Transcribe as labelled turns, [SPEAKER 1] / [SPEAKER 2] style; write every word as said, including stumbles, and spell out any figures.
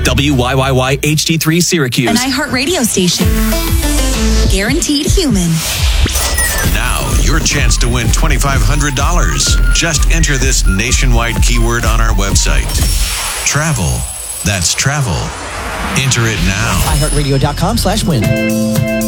[SPEAKER 1] W Y Y Y H D three Syracuse.
[SPEAKER 2] An iHeart radio station. Guaranteed human.
[SPEAKER 3] Now, your chance to win twenty-five hundred dollars. Just enter this nationwide keyword on our website. Travel. That's travel. Enter it now.
[SPEAKER 4] iHeartRadio.com slash win.